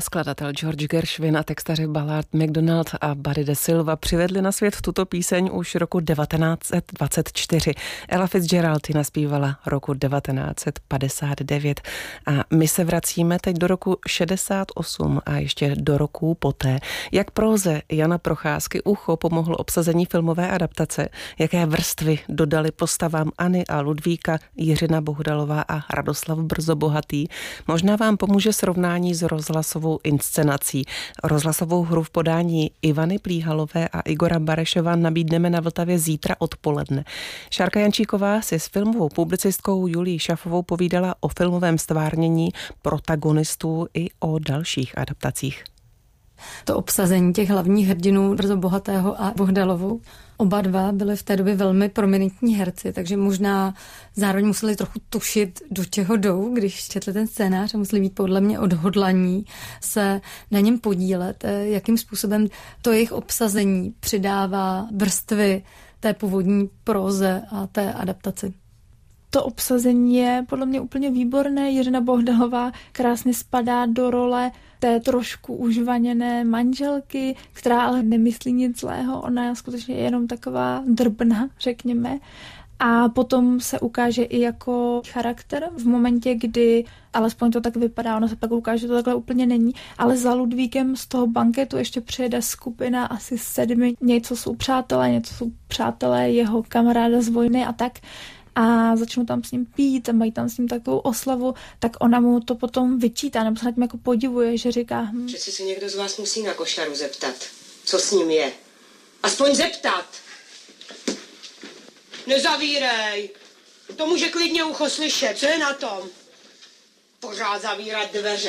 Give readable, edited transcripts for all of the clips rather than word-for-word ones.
Skladatel George Gershwin a textaři Ballard McDonald a Buddy De Silva přivedli na svět tuto píseň už roku 1924. Ella Fitzgerald ji naspívala roku 1959. A my se vracíme teď do roku 68 a ještě do roků poté. Jak próze Jana Procházky ucho pomohlo obsazení filmové adaptace, jaké vrstvy dodali postavám Anny a Ludvíka Jiřina Bohdalová a Radoslav Brzobohatý. Možná vám pomůže srovnání s rozhlasovou inscenací. Rozhlasovou hru v podání Ivany Plíhalové a Igora Barešova nabídneme na Vltavě zítra odpoledne. Šárka Jančíková si s filmovou publicistkou Julií Šafovou povídala o filmovém stvárnění protagonistů i o dalších adaptacích. To obsazení těch hlavních hrdinů Brzobohatého a Bohdalovou. Oba dva byli v té době velmi prominentní herci, takže možná zároveň museli trochu tušit, do čeho jdou, když četli ten scénář a museli mít podle mě odhodlaní se na něm podílet. Jakým způsobem to jejich obsazení přidává vrstvy té původní próze a té adaptaci. To obsazení je podle mě úplně výborné. Jiřina Bohdalová krásně spadá do role té trošku užvaněné manželky, která ale nemyslí nic zlého. Ona je skutečně jenom taková drbna, řekněme. A potom se ukáže i jako charakter v momentě, kdy, alespoň to tak vypadá, ono se pak ukáže, že to takhle úplně není, ale za Ludvíkem z toho banketu ještě přijede skupina asi 7, něco jsou přátelé jeho kamaráda z vojny a tak. A začnou tam s ním pít a mají tam s ním takovou oslavu, tak ona mu to potom vyčítá, nebo se nad tím jako podivuje, že říká... Přeci se někdo z vás musí na košaru zeptat, co s ním je. Aspoň zeptat. Nezavírej. To může klidně ucho slyšet, co je na tom? Pořád zavírat dveře.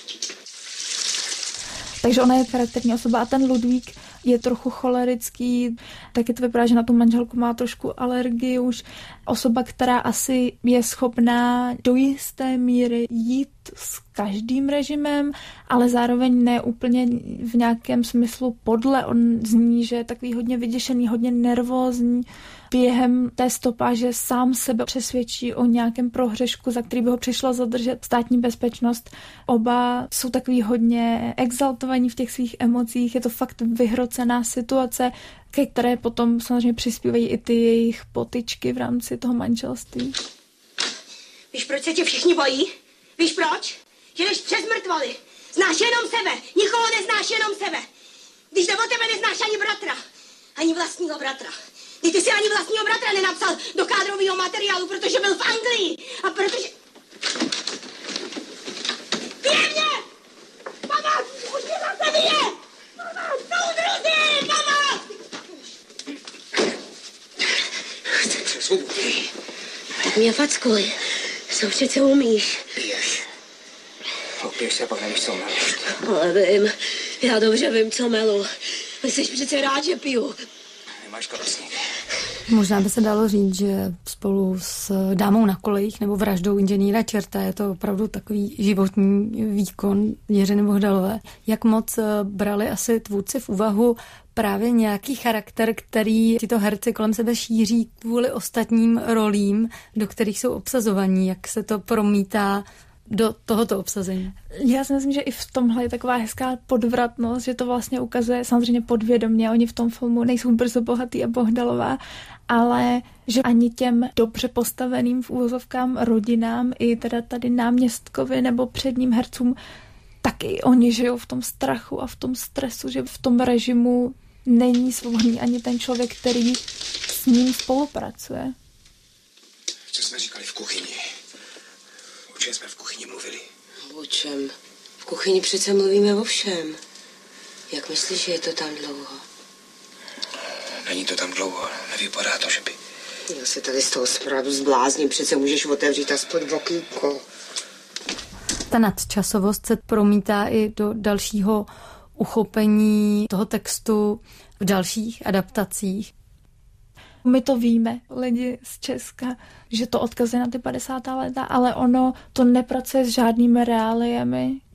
Takže ona je charakterní osoba a ten Ludvík je trochu cholerický, taky to vypadá, že na tu manželku má trošku alergii už. Osoba, která asi je schopná do jisté míry jít s každým režimem, ale zároveň ne úplně v nějakém smyslu podle. On zní, že je takový hodně vyděšený, hodně nervózní. Během té stopáže sám sebe přesvědčí o nějakém prohřešku, za který by ho přišla zadržet státní bezpečnost. Oba jsou takový hodně exaltovaní v těch svých emocích, je to fakt vyhrocená situace, ke které potom samozřejmě přispívají i ty jejich potyčky v rámci toho manželství. Víš, proč se tě všichni bojí? Víš proč? Že jdeš přes mrtvoly. Znáš jenom sebe. Nikoho neznáš, jenom sebe. Když o tebe neznáš ani bratra. Ani vlastního bratra. Ty si ani vlastního bratra nenapsal do kádrového materiálu, protože byl v Anglii. A protože... Bije mě! Pomoc! Už mě zase bije! Pomoc! Soudruzi! Pomoc! Chci se svobodný. Tak mě fackuj. Co přece umíš? Piješ. Opiješ se a pak nevíš, co meleš. Ale vím. Já dobře vím, co melu. Ty jsi přece rád, že piju. Nemáš kapesník. Možná by se dalo říct, že spolu s Dámou na kolejích nebo Vraždou inženýra Čerta je to opravdu takový životní výkon Jiřiny Bohdalové. Jak moc brali asi tvůrci v úvahu právě nějaký charakter, který tyto herci kolem sebe šíří kvůli ostatním rolím, do kterých jsou obsazovaní, jak se to promítá do tohoto obsazení? Já si myslím, že i v tomhle je taková hezká podvratnost, že to vlastně ukazuje samozřejmě podvědomě. Oni v tom filmu nejsou Brzobohatý a Bohdalová, ale že ani těm dobře postaveným v úvozovkám rodinám i teda tady náměstkovi nebo předním hercům taky oni žijou v tom strachu a v tom stresu, že v tom režimu není svobodný ani ten člověk, který s ním spolupracuje. Co jsme říkali v kuchyni? O čem jsme v kuchyni mluvili? O čem? V kuchyni přece mluvíme o všem. Jak myslíš, že je to tam dlouho? Není to tam dlouho, nevypadá to, že by... Já se tady z toho smradu zblázním, přece můžeš otevřít aspoň okýnko. Ta nadčasovost se promítá i do dalšího uchopení toho textu v dalších adaptacích. My to víme, lidi z Česka, že to odkazuje na ty 50. léta, ale ono to nepracuje s žádnými reáliemi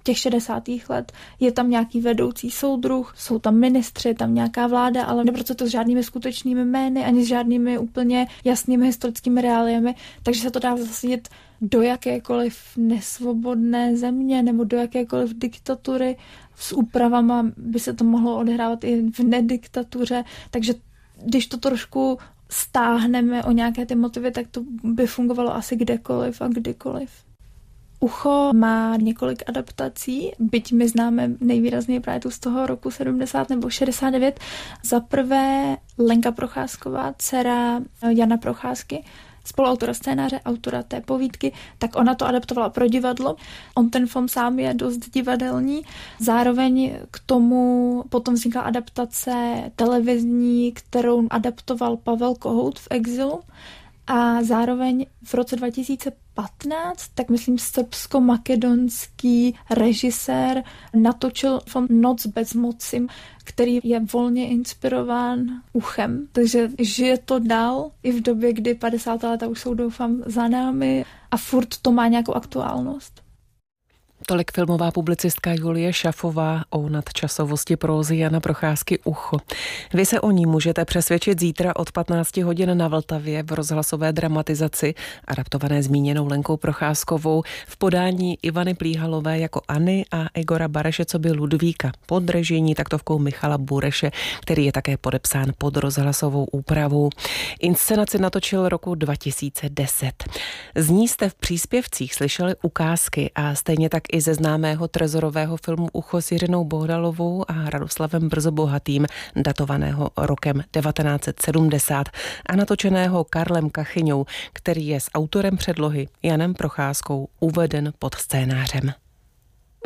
těch 60. let. Je tam nějaký vedoucí soudruh, jsou tam ministři, je tam nějaká vláda, ale nepracuje to s žádnými skutečnými jmény, ani s žádnými úplně jasnými historickými reáliemi, takže se to dá zasadit do jakékoliv nesvobodné země nebo do jakékoliv diktatury. S úpravama by se to mohlo odehrávat i v nediktatuře, takže když to trošku stáhneme o nějaké ty motivy, tak to by fungovalo asi kdekoliv a kdykoliv. Ucho má několik adaptací, byť my známe nejvýrazněji právě tu z toho roku 70 nebo 69. Za prvé Lenka Procházková, dcera Jana Procházky, spoluautora scénáře, autora té povídky, tak ona to adaptovala pro divadlo. On ten film sám je dost divadelní. Zároveň k tomu potom vznikla adaptace televizní, kterou adaptoval Pavel Kohout v exilu. A zároveň v roce 2015, tak myslím srbsko-makedonský režisér natočil film Noc bez moci, který je volně inspirován Uchem. Takže žije to dál i v době, kdy 50. leta už jsou, doufám, za námi a furt to má nějakou aktuálnost. Tolik filmová publicistka Julie Šafová o nadčasovosti prózy Jana Procházky Ucho. Vy se o ní můžete přesvědčit zítra od 15 hodin na Vltavě v rozhlasové dramatizaci, adaptované zmíněnou Lenkou Procházkovou, v podání Ivany Plíhalové jako Anny a Igora Bareše coby Ludvíka, pod režijní taktovkou Michala Bureše, který je také podepsán pod rozhlasovou úpravou. Inscenaci natočil roku 2010. Z ní jste v příspěvcích slyšeli ukázky a stejně tak i ze známého trezorového filmu Ucho s Jiřinou Bohdalovou a Radoslavem Brzobohatým, datovaného rokem 1970 a natočeného Karlem Kachyňou, který je s autorem předlohy Janem Procházkou uveden pod scénářem.